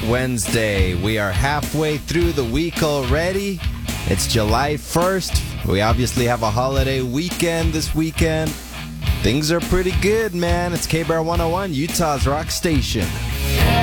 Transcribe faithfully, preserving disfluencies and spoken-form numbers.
Wednesday. We are halfway through the week already. It's July first. We obviously have a holiday weekend this weekend. Things are pretty good, man. It's K-Bar one oh one, Utah's rock station.